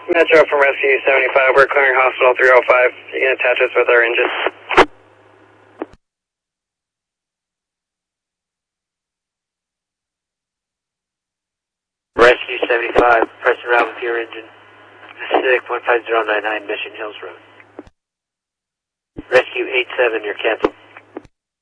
Metro from Rescue 75, we're clearing Hospital 305. You can attach us with our engine. Rescue 75, pressing around with your engine. Pacific 15099, Mission Hills Road. Rescue 87, you're canceled.